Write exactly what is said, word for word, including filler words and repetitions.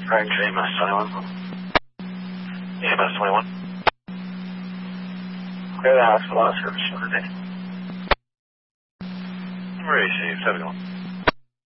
Frank J, Mass twenty-one. Yeah, Mass twenty-one. Clear the house for last service for the day. Received, seven one.